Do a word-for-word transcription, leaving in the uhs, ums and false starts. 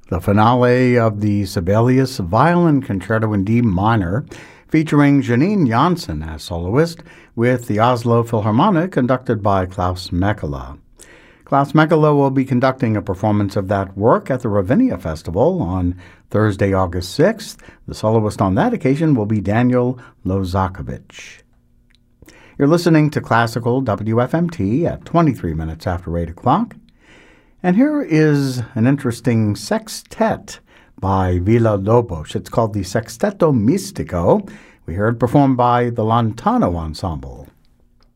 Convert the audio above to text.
The finale of the Sibelius Violin Concerto in D minor, featuring Janine Janssen as soloist, with the Oslo Philharmonic conducted by Klaus Mekela. Klaus Mekela will be conducting a performance of that work at the Ravinia Festival on Thursday, August sixth. The soloist on that occasion will be Daniel Lozakovich. You're listening to Classical W F M T at twenty-three minutes after eight o'clock. And here is an interesting sextet by Villa-Lobos. It's called the Sexteto Mistico. We heard it performed by the Lantano Ensemble.